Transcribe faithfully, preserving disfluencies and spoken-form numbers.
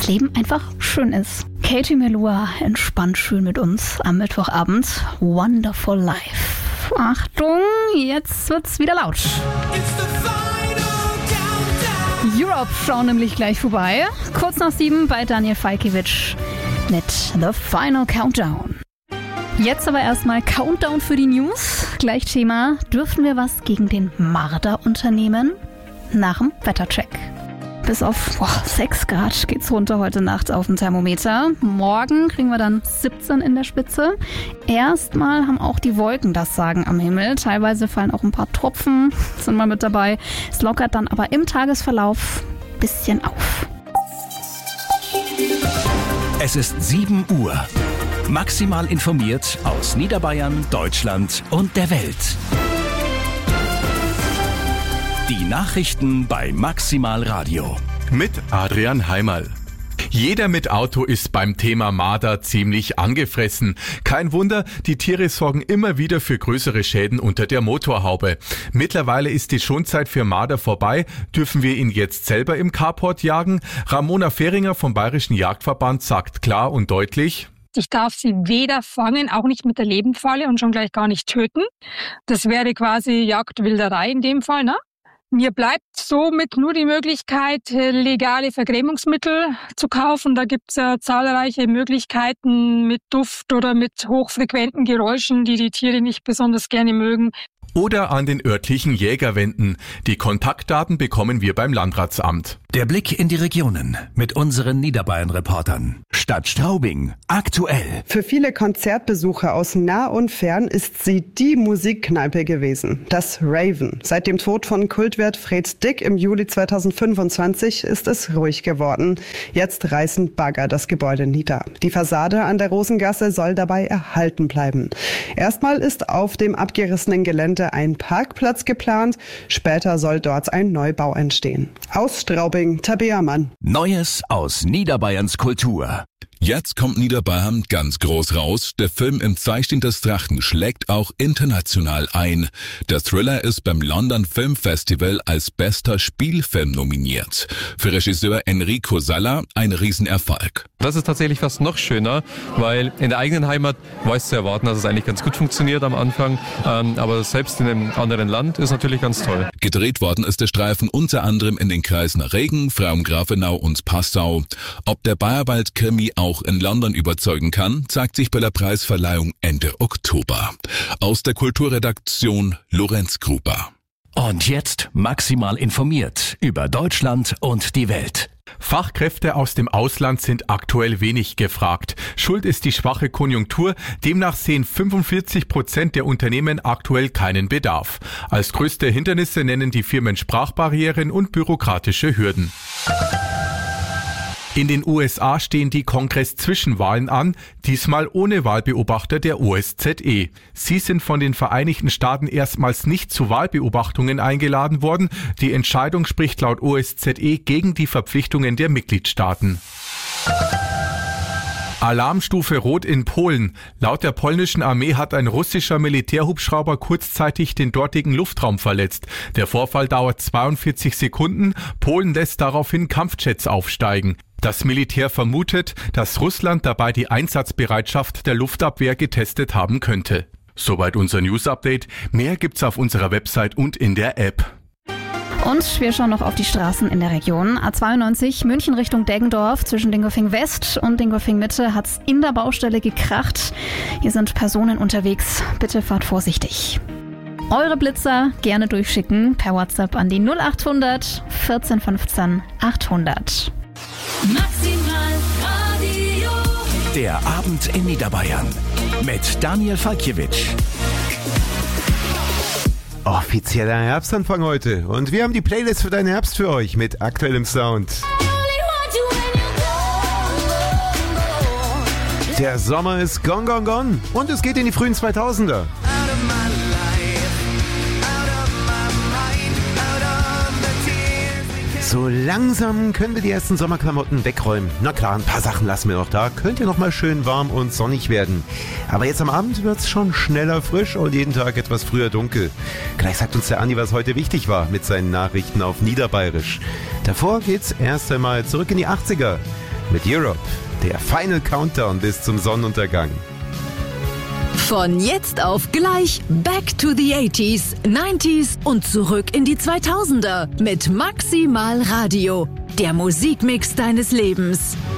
Leben einfach schön ist. Katie Melua entspannt schön mit uns am Mittwochabend. Wonderful Life. Achtung, jetzt wird's wieder laut. Europe schauen nämlich gleich vorbei. Kurz nach sieben bei Daniel Falkiewicz mit The Final Countdown. Jetzt aber erstmal Countdown für die News. Gleich Thema, dürfen wir was gegen den Marder unternehmen? Nach dem Wettercheck. Bis auf boah, sechs Grad geht's runter heute Nacht auf dem Thermometer. Morgen kriegen wir dann siebzehn in der Spitze. Erstmal haben auch die Wolken das Sagen am Himmel. Teilweise fallen auch ein paar Tropfen, sind mal mit dabei. Es lockert dann aber im Tagesverlauf ein bisschen auf. Es ist sieben Uhr. Maximal informiert aus Niederbayern, Deutschland und der Welt. Die Nachrichten bei Maximal Radio. Mit Adrian Heimerl. Jeder mit Auto ist beim Thema Marder ziemlich angefressen. Kein Wunder, die Tiere sorgen immer wieder für größere Schäden unter der Motorhaube. Mittlerweile ist die Schonzeit für Marder vorbei. Dürfen wir ihn jetzt selber im Carport jagen? Ramona Fehringer vom Bayerischen Jagdverband sagt klar und deutlich: Ich darf sie weder fangen, auch nicht mit der Lebenfalle und schon gleich gar nicht töten. Das wäre quasi Jagdwilderei in dem Fall, ne? Mir bleibt somit nur die Möglichkeit, legale Vergrämungsmittel zu kaufen. Da gibt's ja zahlreiche Möglichkeiten mit Duft oder mit hochfrequenten Geräuschen, die die Tiere nicht besonders gerne mögen. Oder an den örtlichen Jäger wenden. Die Kontaktdaten bekommen wir beim Landratsamt. Der Blick in die Regionen mit unseren Niederbayern-Reportern. Stadt Straubing, aktuell. Für viele Konzertbesucher aus nah und fern ist sie die Musikkneipe gewesen. Das Raven. Seit dem Tod von Kultwirt Fred Dick im Juli zweitausendfünfundzwanzig ist es ruhig geworden. Jetzt reißen Bagger das Gebäude nieder. Die Fassade an der Rosengasse soll dabei erhalten bleiben. Erstmal ist auf dem abgerissenen Gelände ein Parkplatz geplant. Später soll dort ein Neubau entstehen. Aus Straubing, Tabea Mann. Neues aus Niederbayerns Kultur. Jetzt kommt Niederbayern ganz groß raus. Der Film Im Zeichen des Drachen schlägt auch international ein. Der Thriller ist beim London Film Festival als bester Spielfilm nominiert. Für Regisseur Enrico Salla ein Riesenerfolg. Das ist tatsächlich fast noch schöner, weil in der eigenen Heimat war es zu erwarten, dass es eigentlich ganz gut funktioniert am Anfang. Ähm, aber selbst in einem anderen Land ist natürlich ganz toll. Gedreht worden ist der Streifen unter anderem in den Kreisen Regen, Fraum-Grafenau und Passau. Ob der Bayerwald-Krimi auch in London überzeugen kann, zeigt sich bei der Preisverleihung Ende Oktober. Aus der Kulturredaktion Lorenz Gruber. Und jetzt maximal informiert über Deutschland und die Welt. Fachkräfte aus dem Ausland sind aktuell wenig gefragt. Schuld ist die schwache Konjunktur. Demnach sehen fünfundvierzig Prozent der Unternehmen aktuell keinen Bedarf. Als größte Hindernisse nennen die Firmen Sprachbarrieren und bürokratische Hürden. In den U S A stehen die Kongress-Zwischenwahlen an, diesmal ohne Wahlbeobachter der O S Z E. Sie sind von den Vereinigten Staaten erstmals nicht zu Wahlbeobachtungen eingeladen worden. Die Entscheidung spricht laut O S Z E gegen die Verpflichtungen der Mitgliedstaaten. Alarmstufe Rot in Polen. Laut der polnischen Armee hat ein russischer Militärhubschrauber kurzzeitig den dortigen Luftraum verletzt. Der Vorfall dauert zweiundvierzig Sekunden. Polen lässt daraufhin Kampfjets aufsteigen. Das Militär vermutet, dass Russland dabei die Einsatzbereitschaft der Luftabwehr getestet haben könnte. Soweit unser News-Update. Mehr gibt's auf unserer Website und in der App. Und wir schauen noch auf die Straßen in der Region. A zweiundneunzig München Richtung Deggendorf. Zwischen Dingolfing West und Dingolfing Mitte hat's in der Baustelle gekracht. Hier sind Personen unterwegs. Bitte fahrt vorsichtig. Eure Blitzer gerne durchschicken per WhatsApp an die null achthundert vierzehn fünfzehn achthundert. Maximal Radio. Der Abend in Niederbayern mit Daniel Falkiewicz. Offizieller Herbstanfang heute und wir haben die Playlist für deinen Herbst für euch mit aktuellem Sound. Der Sommer ist gone, gone, gone und es geht in die frühen zweitausender. So langsam können wir die ersten Sommerklamotten wegräumen. Na klar, ein paar Sachen lassen wir noch da. Könnte noch mal schön warm und sonnig werden. Aber jetzt am Abend wird es schon schneller frisch und jeden Tag etwas früher dunkel. Gleich sagt uns der Andi, was heute wichtig war mit seinen Nachrichten auf Niederbayerisch. Davor geht's erst einmal zurück in die achtziger. mit Europe, der Final Countdown bis zum Sonnenuntergang. Von jetzt auf gleich Back to the eighties, nineties und zurück in die zweitausender mit Maximal Radio, der Musikmix deines Lebens.